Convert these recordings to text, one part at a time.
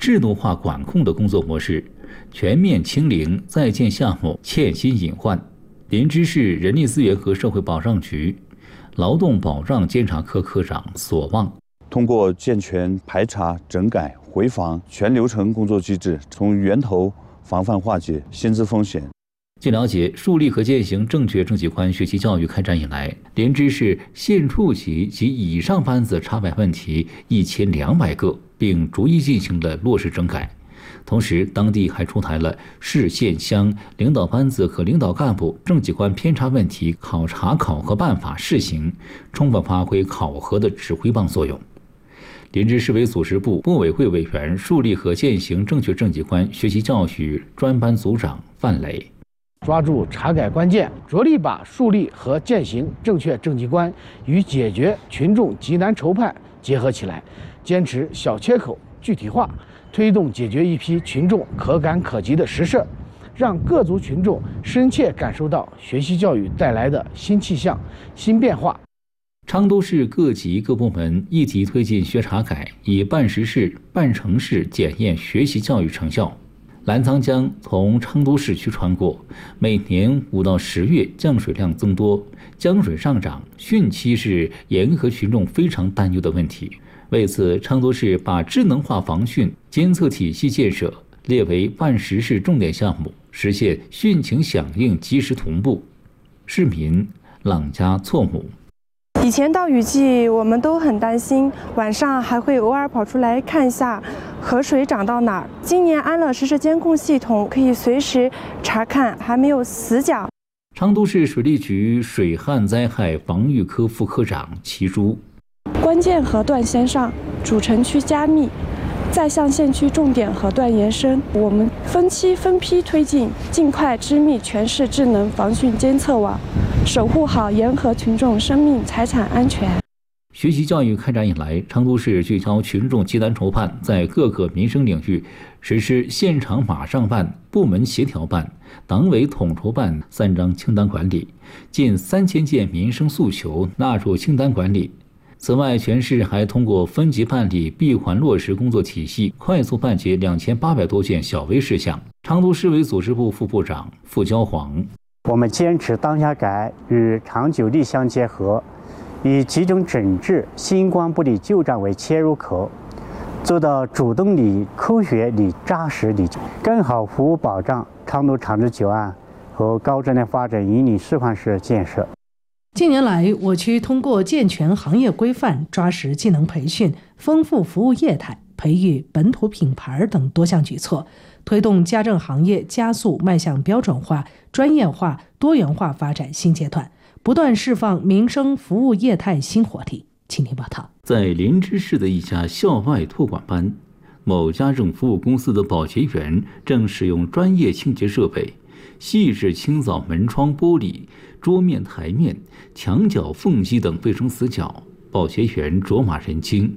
制度化管控的工作模式，全面清零在建项目欠薪隐患。林芝市人力资源和社会保障局劳动保障监察科科长索望， 通过健全排查、整改、回访全流程工作机制，从源头防范化解薪资风险。 据了解，树立和践行正确政绩观学习教育开展以来，林芝市县处级及以上班子查办问题1200个，并逐一进行了落实整改。同时，当地还出台了市县乡领导班子和领导干部政绩观偏差问题考察考核办法试行，充分发挥考核的指挥棒作用。林芝市委组织部部委会委员、树立和践行正确政绩观学习教育专班组长范磊。 抓住查改关键，着力把树立和践行正确政绩观与解决群众急难愁盼结合起来，坚持小切口、具体化，推动解决一批群众可感可及的实事，让各族群众深切感受到学习教育带来的新气象、新变化。 昌都市各级各部门一体推进学查改，以办实事、办成事检验学习教育成效。澜沧江从昌都市区穿过，每年5到10月降水量增多，江水上涨，汛期是沿河群众非常担忧的问题。为此，昌都市把智能化防汛监测体系建设列为办实事重点项目，实现汛情响应及时同步。市民朗家错母。 以前到雨季，我们都很担心，晚上还会偶尔跑出来看一下河水涨到哪儿。今年安了实时监控系统，可以随时查看，还没有死角。 昌都市水利局水旱灾害防御科副科长齐珠， 关键河段先上，主城区加密，再向县区重点河段延伸。我们分期分批推进，尽快织密全市智能防汛监测网，守护好沿河群众生命财产安全。 学习教育开展以来，昌都市聚焦群众急难愁盼，在各个民生领域实施现场马上办、部门协调办、党委统筹办3张清单管理，近3000件民生诉求纳入清单管理。此外，全市还通过分级办理闭环落实工作体系，快速办结2800多件小微事项。昌都市委组织部副部长傅娇黄， 我们坚持当下改与长久力相结合，以集中整治、新冠不离旧账为切入口，做到主动理、科学理、扎实理，更好服务保障昌都长治久安和高质量发展引领示范式建设。 近年来，我区通过健全行业规范、抓实技能培训、丰富服务业态、培育本土品牌等多项举措，推动家政行业加速迈向标准化、专业化、多元化发展新阶段，不断释放民生服务业态新活力。请听报道。 在林芝市的一家校外托管班，某家政服务公司的保洁员正使用专业清洁设备细致清扫门窗玻璃、桌面台面、墙角缝隙等卫生死角。保洁员卓玛人精，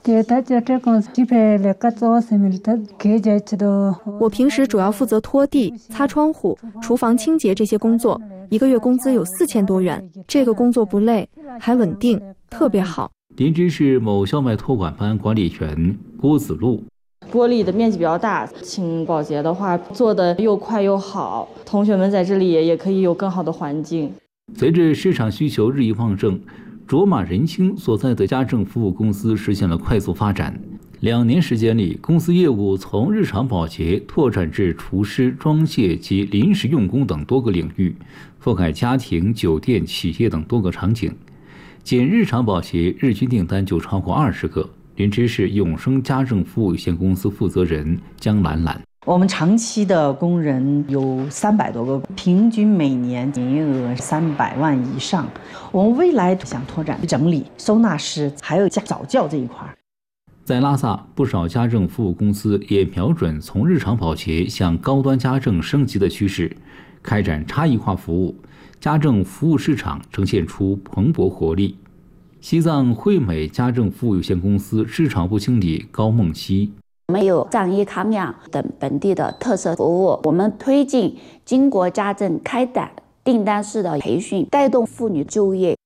我平时主要负责拖地、擦窗户、厨房清洁这些工作，1个月工资有4000多元。这个工作不累，还稳定，特别好。 林芝市某校外托管班管理员郭子路， 玻璃的面积比较大，清保洁的话做得又快又好，同学们在这里也可以有更好的环境。 随着市场需求日益旺盛，卓玛人清所在的家政服务公司实现了快速发展。2年时间里，公司业务从日常保洁拓展至厨师、装卸及临时用工等多个领域，覆盖家庭、酒店、企业等多个场景。仅日常保洁日均订单就超过20个。林芝市永生家政服务有限公司负责人江兰兰， 我们长期的工人有300多个，平均每年营业额300万以上。我们未来想拓展整理、收纳师，还有早教这一块。 在拉萨，不少家政服务公司也瞄准从日常保洁向高端家政升级的趋势，开展差异化服务，家政服务市场呈现出蓬勃活力。西藏惠美家政服务有限公司市场部经理高梦溪， 我们有藏医康养等本地的特色服务，我们推进经国家政开展订单式的培训，带动妇女就业。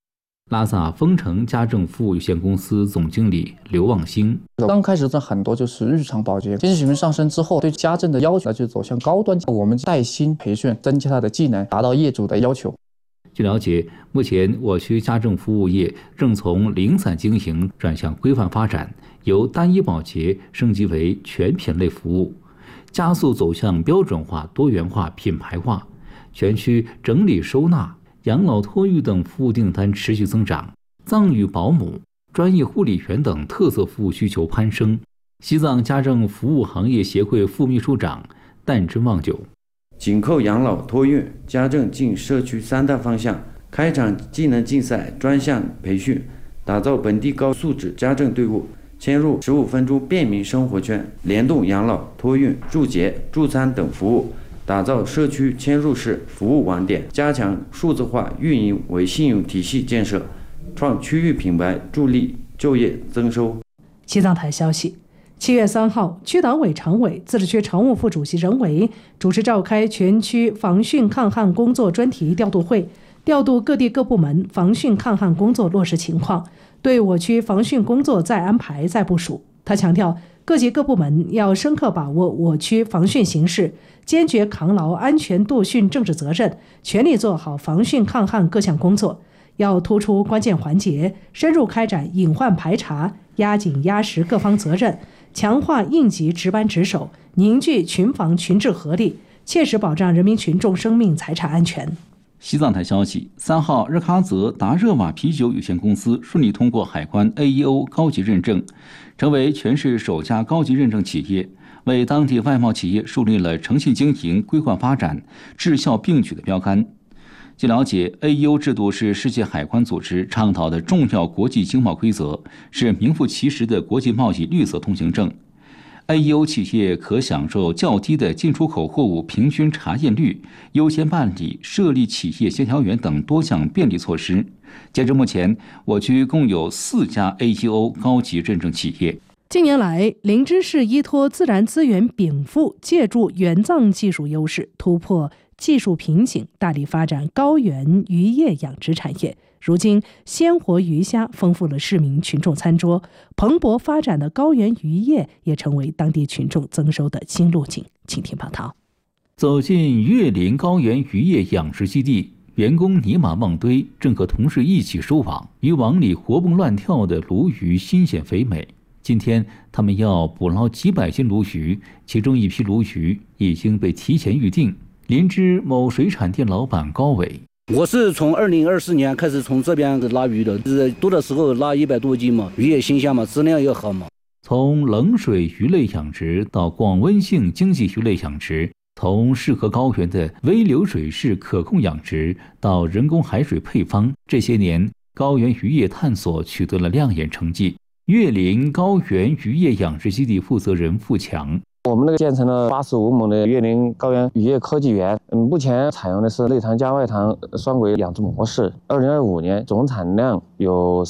拉萨丰城家政服务有限公司总经理刘望兴： 刚开始这很多就是日常保洁，经济水平上升之后，对家政的要求就走向高端，我们带薪培训，增加他的技能，达到业主的要求。 据了解，目前我区家政服务业正从零散经营转向规范发展，由单一保洁升级为全品类服务，加速走向标准化、多元化、品牌化。全区整理收纳、养老托育等服务订单持续增长，藏语保姆、专业护理员等特色服务需求攀升。西藏家政服务行业协会副秘书长但真望久： 紧扣养老托育、家政进社区3大方向，开展技能竞赛、专项培训，打造本地高素质家政队伍，嵌入15分钟便民生活圈，联动养老、托育、助洁、助餐等服务，打造社区嵌入式服务网点，加强数字化运营为信用体系建设，创区域品牌，助力就业增收。 西藏台消息，7月3号，区党委常委、自治区常务副主席任伟主持召开全区防汛抗旱工作专题调度会，调度各地各部门防汛抗旱工作落实情况，对我区防汛工作再安排、再部署。他强调，各级各部门要深刻把握我区防汛形势，坚决扛牢安全度汛政治责任，全力做好防汛抗旱各项工作。要突出关键环节，深入开展隐患排查，压紧压实各方责任，强化应急值班值守，凝聚群防群治合力，切实保障人民群众生命财产安全。 西藏台消息，3号，日喀则达热瓦啤酒有限公司顺利通过海关 AEO 高级认证，成为全市首家高级认证企业，为当地外贸企业树立了诚信经营、规范发展、质效并举的标杆。据了解 ，AEO 制度是世界海关组织倡导的重要国际经贸规则，是名副其实的国际贸易绿色通行证。AEO 企业可享受较低的进出口货物平均查验率、优先办理、设立企业协调员等多项便利措施。截至目前，我区共有4家 AEO 高级认证企业。 近年来，林芝市依托自然资源禀赋，借助原藏技术优势，突破技术瓶颈，大力发展高原渔业养殖产业。如今，鲜活鱼虾丰富了市民群众餐桌，蓬勃发展的高原渔业也成为当地群众增收的新路径。请听报道。 走进岳林高原渔业养殖基地，员工尼玛旺堆正和同事一起收网，鱼网里活蹦乱跳的鲈鱼新鲜肥美。今天他们要捕捞几百斤鲈鱼，其中一批鲈鱼已经被提前预定。林芝某水产店老板高伟： 我是从2024年开始从这边拉鱼的，多的时候拉100多斤嘛，鱼也新鲜嘛，质量也好嘛。 从冷水鱼类养殖到广温性经济鱼类养殖，从适合高原的微流水式可控养殖到人工海水配方，这些年高原渔业探索取得了亮眼成绩。岳林高原渔业养殖基地负责人付强： 我们建成了85亩的岳林高原渔业科技园，目前采用的是内塘加外塘双轨养殖模式。2025年总产量有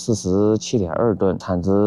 47.2吨，产值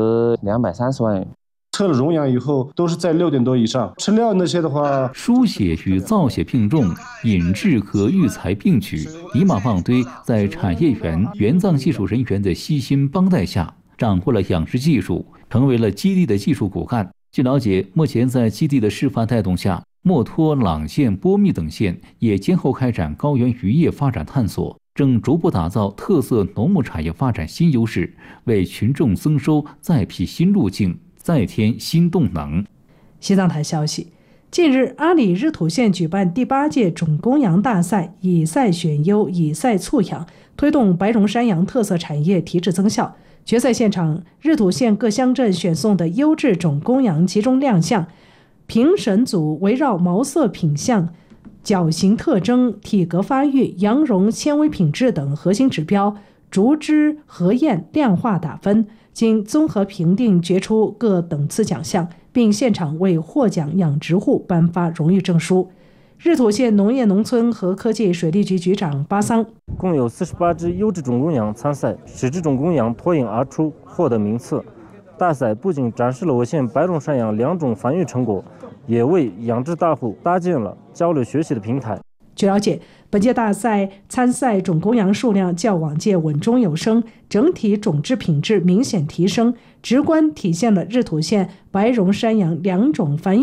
230万元。 测了溶氧以后都是在6点多以上，吃料那些的话， 输血与造血并重，引制和育才并举。尼玛旺堆在产业园原藏技术人员的悉心帮带下，掌握了养殖技术，成为了基地的技术骨干。据了解，目前在基地的示范带动下，墨脱、朗县、波密等县也先后开展高原渔业发展探索，正逐步打造特色农牧产业发展新优势，为群众增收再辟新路径，再添新动能。 西藏台消息，近日阿里日土县举办第8届种公羊大赛，以赛选优，以赛促养，推动白绒山羊特色产业提质增效。决赛现场，日土县各乡镇选送的优质种公羊集中亮相，评审组围绕毛色品相、角形特征、体格发育、羊绒纤维品质等核心指标，逐支核验量化打分，经综合评定决出各等次奖项，并现场为获奖养殖户颁发荣誉证书。日土县农业农村和科技水利局局长巴桑： 共有48只优质种公羊参赛，10只种公羊脱颖而出，获得名次。大赛不仅展示了我县白绒山羊2种繁育成果，也为养殖大户搭建了交流学习的平台。 据了解，本届大赛参赛种公羊数量较往届稳中有升，整体种质品质明显提升，直观体现了日土县白绒山羊2种繁育